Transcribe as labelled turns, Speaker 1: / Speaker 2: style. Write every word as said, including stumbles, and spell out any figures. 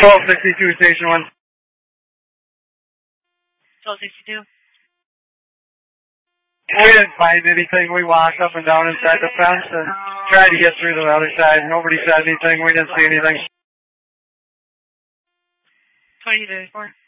Speaker 1: twelve sixty-two, station one.
Speaker 2: twelve sixty-two.
Speaker 1: We didn't find anything. We walked up and down inside the fence and tried to get through to the other side. Nobody said anything. We didn't see anything.
Speaker 2: twenty thirty-four.